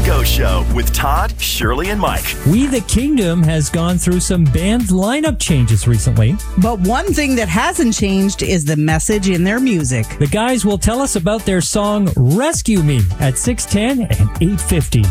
and Go Show with Todd, Shirley, and Mike. We the Kingdom has gone through some band lineup changes recently. But one thing that hasn't changed is the message in their music. The guys will tell us about their song Rescue Me at 6:10 and 8:50.